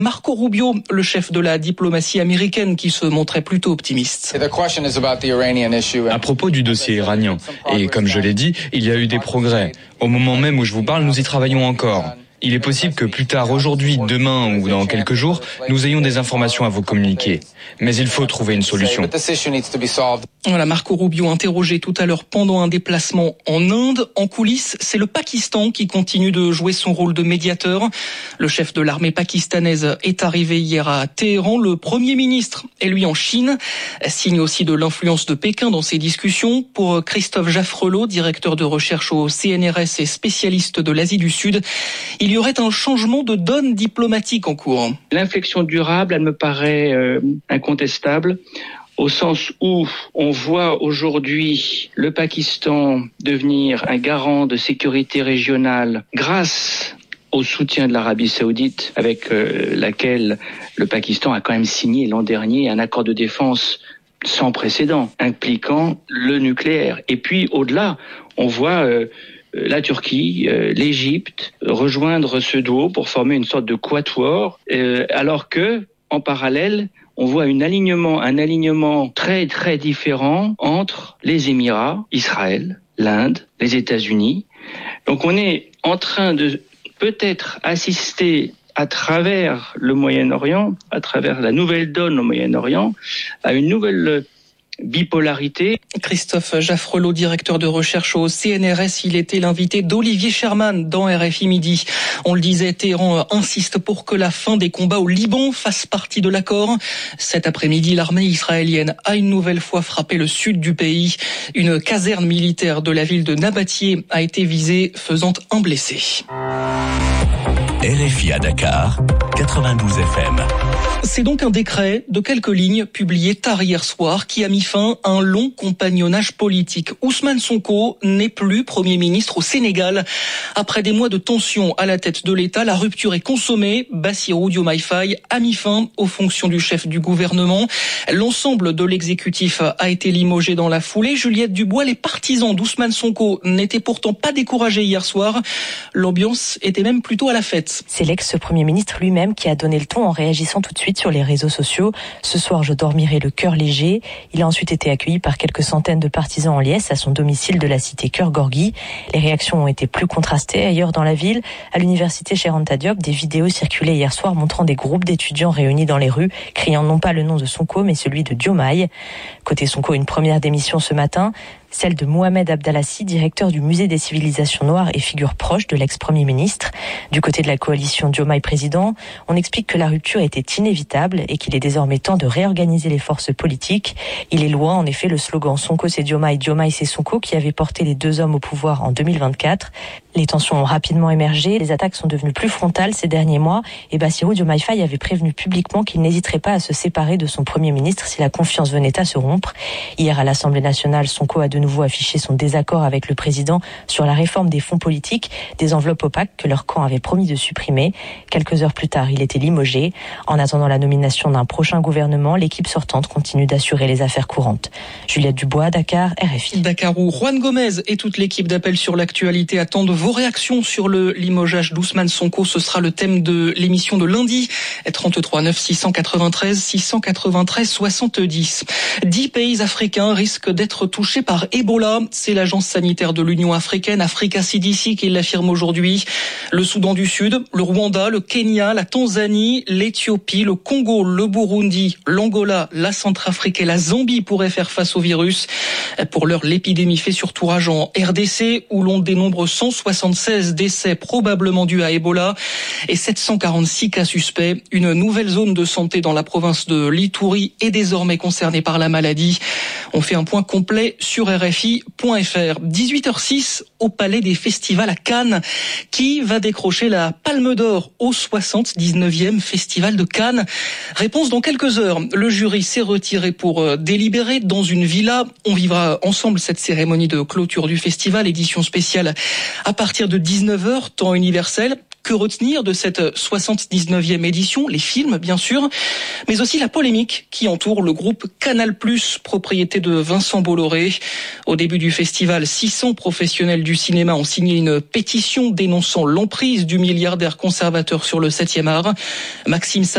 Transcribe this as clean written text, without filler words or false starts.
Marco Rubio, le chef de la diplomatie américaine qui se montrait plutôt optimiste. À propos du dossier iranien, et comme je l'ai dit, il y a eu des progrès. Au moment même où je vous parle, nous y travaillons encore. Il est possible que plus tard, aujourd'hui, demain ou dans quelques jours, nous ayons des informations à vous communiquer. Mais il faut trouver une solution. Voilà, Marco Rubio interrogé tout à l'heure pendant un déplacement en Inde. En coulisses, c'est le Pakistan qui continue de jouer son rôle de médiateur. Le chef de l'armée pakistanaise est arrivé hier à Téhéran. Le Premier ministre est lui en Chine. Signe aussi de l'influence de Pékin dans ces discussions. Pour Christophe Jaffrelot, directeur de recherche au CNRS et spécialiste de l'Asie du Sud, il y aurait un changement de donne diplomatique en cours. L'inflexion durable, elle me paraît incontestable, au sens où on voit aujourd'hui le Pakistan devenir un garant de sécurité régionale grâce au soutien de l'Arabie Saoudite, avec laquelle le Pakistan a quand même signé l'an dernier un accord de défense sans précédent, impliquant le nucléaire. Et puis au-delà, on voit la Turquie, l'Égypte rejoindre ce duo pour former une sorte de quatuor, alors que en parallèle, on voit un alignement très très différent entre les Émirats, Israël, l'Inde, les États-Unis. Donc on est en train de peut-être assister à travers le Moyen-Orient, à travers la nouvelle donne au Moyen-Orient, à une nouvelle bipolarité. Christophe Jaffrelot, directeur de recherche au CNRS, il était l'invité d'Olivier Sherman dans RFI Midi. On le disait, Téhéran insiste pour que la fin des combats au Liban fasse partie de l'accord. Cet après-midi, l'armée israélienne a une nouvelle fois frappé le sud du pays. Une caserne militaire de la ville de Nabatieh a été visée, faisant un blessé. RFI à Dakar, 92 FM. C'est donc un décret de quelques lignes publié tard hier soir qui a mis fin à un long compagnonnage politique. Ousmane Sonko n'est plus Premier ministre au Sénégal. Après des mois de tension à la tête de l'État, la rupture est consommée. Bassirou Diomaye Faye a mis fin aux fonctions du chef du gouvernement. L'ensemble de l'exécutif a été limogé dans la foulée. Juliette Dubois, les partisans d'Ousmane Sonko n'étaient pourtant pas découragés hier soir. L'ambiance était même plutôt à la fête. C'est l'ex-premier ministre lui-même qui a donné le ton en réagissant tout de suite sur les réseaux sociaux. Ce soir, je dormirai le cœur léger. Il a ensuite été accueilli par quelques centaines de partisans en liesse à son domicile de la cité Keur-Gorgui. Les réactions ont été plus contrastées ailleurs dans la ville. À l'université Cheikh Anta Diop, des vidéos circulaient hier soir montrant des groupes d'étudiants réunis dans les rues, criant non pas le nom de Sonko, mais celui de Diomaye. Côté Sonko, une première démission ce matin, celle de Mohamed Abdallassi, directeur du musée des civilisations noires et figure proche de l'ex-premier ministre. Du côté de la coalition Diomaye président, on explique que la rupture était inévitable et qu'il est désormais temps de réorganiser les forces politiques. Il est loin, en effet, le slogan Sonko c'est Diomaye, Diomaye c'est Sonko qui avait porté les deux hommes au pouvoir en 2024. Les tensions ont rapidement émergé, les attaques sont devenues plus frontales ces derniers mois et Bassirou Diomaye Faye avait prévenu publiquement qu'il n'hésiterait pas à se séparer de son premier ministre si la confiance venait à se rompre. Hier à l'Assemblée nationale, Sonko a de nouveau affiché son désaccord avec le président sur la réforme des fonds politiques, des enveloppes opaques que leur camp avait promis de supprimer. Quelques heures plus tard, il était limogé. En attendant la nomination d'un prochain gouvernement, l'équipe sortante continue d'assurer les affaires courantes. Juliette Dubois, Dakar, RFI. Dakar où Juan Gomez et toute l'équipe d'Appel sur l'actualité attendent vos réactions sur le limogeage d'Ousmane Sonko. Ce sera le thème de l'émission de lundi. 33 9 693 693 70. 10 pays africains risquent d'être touchés par Ebola. C'est l'agence sanitaire de l'Union africaine, Africa CDC, qui l'affirme aujourd'hui. Le Soudan du Sud, le Rwanda, le Kenya, la Tanzanie, l'Éthiopie, le Congo, le Burundi, l'Angola, la Centrafrique et la Zambie pourraient faire face au virus. Pour l'heure, l'épidémie fait surtout rage en RDC, où l'on dénombre 176 décès probablement dus à Ebola et 746 cas suspects. Une nouvelle zone de santé dans la province de l'Ituri est désormais concernée par la maladie. On fait un point complet sur RFI.fr. 18h06 au Palais des Festivals à Cannes. Qui va décrocher la Palme d'Or au 79e Festival de Cannes? Réponse dans quelques heures. Le jury s'est retiré pour délibérer dans une villa. On vivra ensemble cette cérémonie de clôture du festival, édition spéciale à partir de 19h, temps universel. Que retenir de cette 79e édition? Les films, bien sûr, mais aussi la polémique qui entoure le groupe Canal+, propriété de Vincent Bolloré. Au début du festival, 600 professionnels du cinéma ont signé une pétition dénonçant l'emprise du milliardaire conservateur sur le 7e art. Maxime